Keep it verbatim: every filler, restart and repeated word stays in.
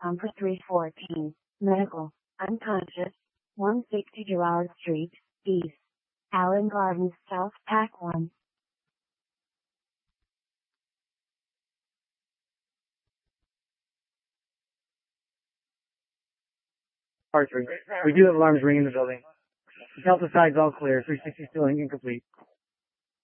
Number three fourteen, medical, unconscious, one sixty Gerard Street, East, Allen Gardens, South, Pack one. Part three. We do have alarms ringing in the building. Delta side's all clear. three sixty still incomplete.